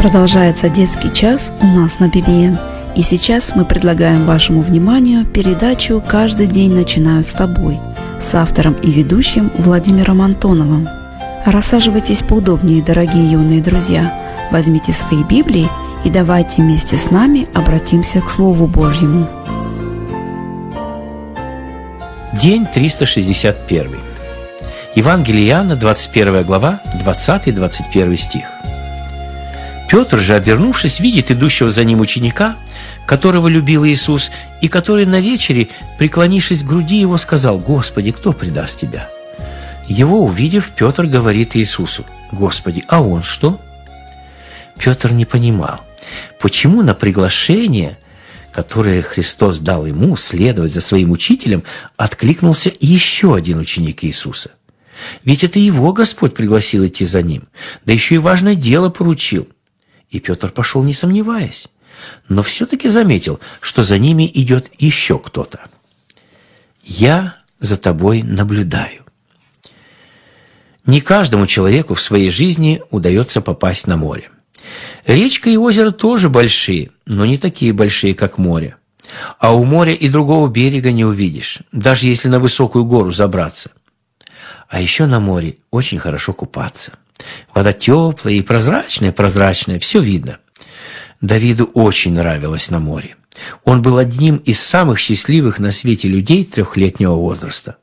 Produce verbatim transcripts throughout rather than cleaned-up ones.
Продолжается детский час у нас на би би эн. И сейчас мы предлагаем вашему вниманию передачу «Каждый день начинаю с тобой» с автором и ведущим Владимиром Антоновым. Рассаживайтесь поудобнее, дорогие юные друзья. Возьмите свои Библии и давайте вместе с нами обратимся к Слову Божьему. День триста шестьдесят первый. Евангелие Иоанна, двадцать первая глава, двадцатый-двадцать первый стих. Петр же, обернувшись, видит идущего за ним ученика, которого любил Иисус, и который на вечере, преклонившись к груди его, сказал: «Господи, кто предаст тебя?» Его увидев, Петр говорит Иисусу: «Господи, а он что?» Петр не понимал, почему на приглашение, которое Христос дал ему следовать за своим учителем, откликнулся еще один ученик Иисуса. Ведь это его Господь пригласил идти за ним, да еще и важное дело поручил. И Петр пошел, не сомневаясь, но все-таки заметил, что за ними идет еще кто-то. «Я за тобой наблюдаю». Не каждому человеку в своей жизни удается попасть на море. Речка и озеро тоже большие, но не такие большие, как море. А у моря и другого берега не увидишь, даже если на высокую гору забраться. А еще на море очень хорошо купаться. Вода теплая и прозрачная-прозрачная, все видно. Давиду очень нравилось на море. Он был одним из самых счастливых на свете людей трехлетнего возраста.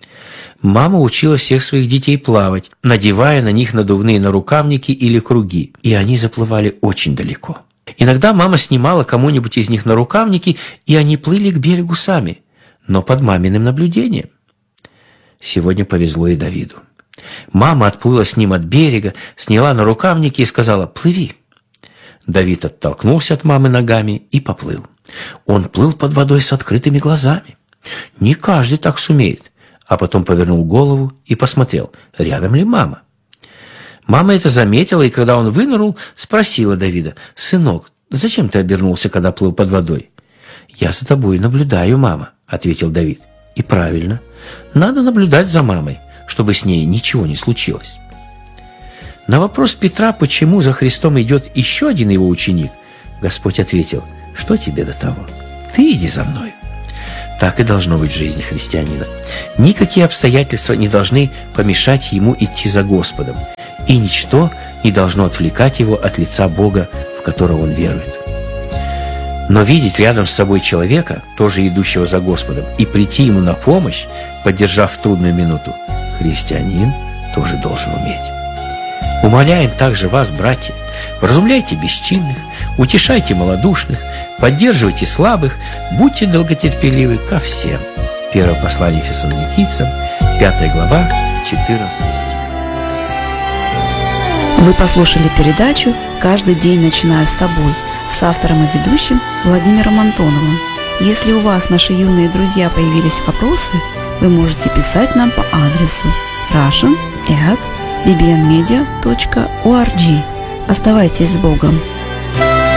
Мама учила всех своих детей плавать, надевая на них надувные нарукавники или круги, и они заплывали очень далеко. Иногда мама снимала кому-нибудь из них нарукавники, и они плыли к берегу сами, но под маминым наблюдением. Сегодня повезло и Давиду. Мама отплыла с ним от берега, сняла нарукавники и сказала: «Плыви». Давид оттолкнулся от мамы ногами и поплыл. Он плыл под водой с открытыми глазами. Не каждый так сумеет. А потом повернул голову и посмотрел, рядом ли мама. Мама это заметила, и когда он вынырнул, спросила Давида: «Сынок, зачем ты обернулся, когда плыл под водой?» «Я за тобой наблюдаю, мама», — ответил Давид. «И правильно. Надо наблюдать за мамой, чтобы с ней ничего не случилось». На вопрос Петра, почему за Христом идет еще один его ученик, Господь ответил: «Что тебе до того? Ты иди за мной». Так и должно быть в жизни христианина. Никакие обстоятельства не должны помешать ему идти за Господом, и ничто не должно отвлекать его от лица Бога, в которого он верует. Но видеть рядом с собой человека, тоже идущего за Господом, и прийти ему на помощь, поддержав в трудную минуту, христианин тоже должен уметь. Умоляем также вас, братья, вразумляйте бесчинных, утешайте малодушных, поддерживайте слабых, будьте долготерпеливы ко всем. Первое послание Фессалоникийцам, пятая глава, четырнадцатый стих. Вы послушали передачу «Каждый день начинаю с тобой» с автором и ведущим Владимиром Антоновым. Если у вас, наши юные друзья, появились вопросы, вы можете писать нам по адресу russian at b b n media точка org. Оставайтесь с Богом!